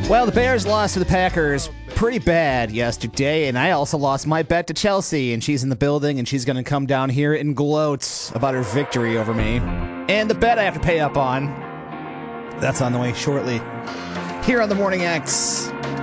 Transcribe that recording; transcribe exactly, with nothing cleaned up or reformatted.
Well, the Bears lost to the Packers pretty bad yesterday, and I also lost my bet to Chelsea, and she's in the building, and she's going to come down here and gloat about her victory over me. And the bet I have to pay up on, that's on the way shortly. Here on The Morning X.